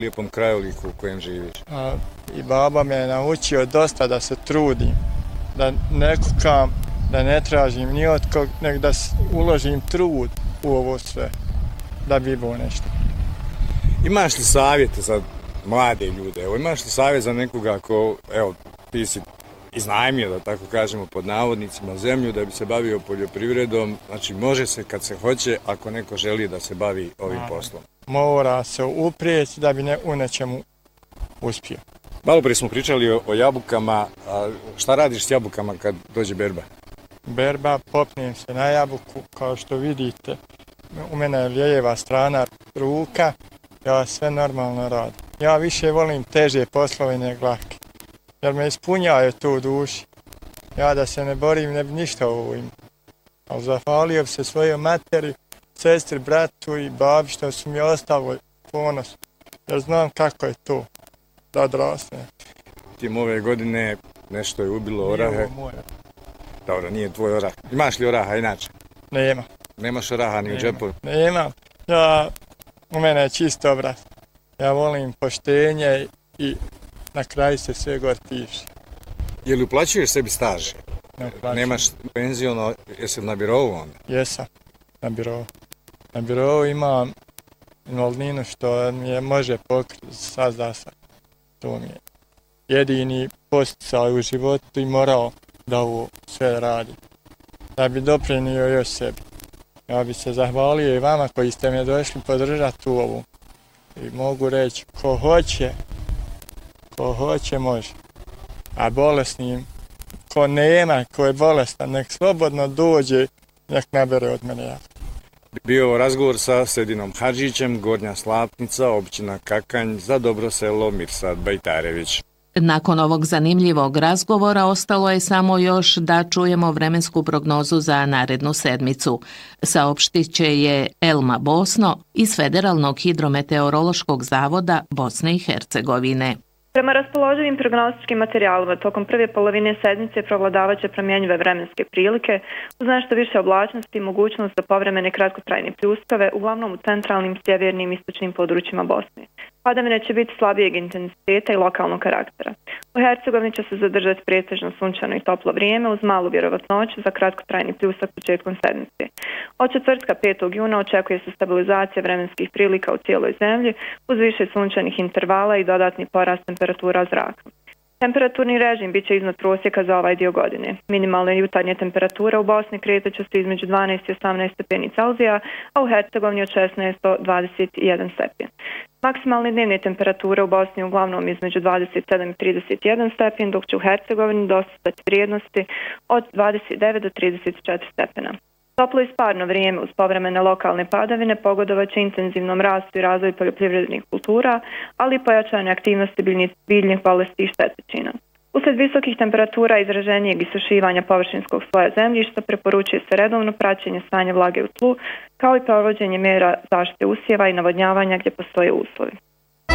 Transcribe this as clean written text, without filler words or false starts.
lijepom krajoliku u kojem živiš? I baba me je naučio dosta da se trudim, da ne kukam, da ne tražim ni od kog, nego da uložim trud u ovo sve, da bi bilo nešto. Imaš li savjete za mlade ljude? Evo, imaš li savjet za nekoga ko, evo, ti si iznajmio, da tako kažemo, pod navodnicima zemlju da bi se bavio poljoprivredom? Znači, može se kad se hoće, ako neko želi da se bavi ovim poslom. Mora se uprijeti da bi u nečemu uspio. Malo prije smo pričali o jabukama, a šta radiš s jabukama kad dođe berba? Berba, popnem se na jabuku, kao što vidite, u mene je lijeva strana ruka, ja sve normalno radim. Ja više volim teže poslove nego lake, jer me ispunjaju to u duši. Ja da se ne borim, ne bi ništa ovo imao. Ali zahvalio bi se svojoj materi, sestri, bratu i babi što su mi ostavili ponos, jer znam kako je to da odrasne. Tim ove godine nešto je ubilo orahe. Nije ovo moje. Dobro, nije tvoj orah. Imaš li oraha inače? Nema. Nemaš oraha ni u džepu? Nemam. U mene je čist obraz. Ja volim poštenje i na kraju se sve gore tiši. Je li uplaćuješ sebi staž? Ne uplaćujem. Nemaš penziju, jesi na birovu onda? Jesam, na birovu. Na birovu imam invalidninu što mi je može pokriti sad za sad. To mi je jedini posticaj u životu i morao da ovo sve radi. Da bi doprinio još sebi. Ja bi se zahvalio i vama koji ste me došli podržati u ovu. I mogu reći, ko hoće može. A bolesnim, ko nema, ko je bolestan, nek slobodno dođe, nek nabere od mene ja. Bio razgovor sa Sedinom Hadžićem, Gornja Slapnica, općina Kakanj, za dobro selo Mirsad Bajtarević. Nakon ovog zanimljivog razgovora ostalo je samo još da čujemo vremensku prognozu za narednu sedmicu. Saopštit će je Elma Bosno iz Federalnog hidrometeorološkog zavoda Bosne i Hercegovine. Prema raspoloživim prognostičkim materijalima, tokom prve polovine sedmice prevladavaće promjenjive vremenske prilike, uz nešto više oblačnosti i mogućnost za povremene kratkotrajne pljuskave, uglavnom u centralnim, sjevernim i istočnim područjima Bosne. Padavine će biti slabijeg intenziteta i lokalnog karaktera. U Hercegovini će se zadržati pretežno sunčano i toplo vrijeme uz malu vjerovatnoću za kratkotrajni pljusak početkom sedmice. Od četvrtka 5. juna očekuje se stabilizacija vremenskih prilika u cijeloj zemlji uz više sunčanih intervala i dodatni porast temperatura zraka. Temperaturni režim biće iznad prosjeka za ovaj dio godine. Minimalne jutarnje temperature u Bosni kretat će se između 12 i 18 stepeni Celzija, a u Hercegovini od 16 do 21 stepen. Maksimalne dnevne temperature u Bosni uglavnom između 27 i 31 stepen, dok će u Hercegovini dostati vrijednosti od 29 do 34 stepena. Toplo i sparno vrijeme uz povremene lokalne padavine pogodovaće intenzivnom rastu i razvoju poljoprivrednih kultura, ali i pojačane aktivnosti biljnih bolesti i štetočina. Uslijed visokih temperatura i izraženijeg isušivanja površinskog sloja zemljišta preporučuje se redovno praćenje stanja vlage u tlu, kao i provođenje mjera zaštite usjeva i navodnjavanja gdje postoje uslovi.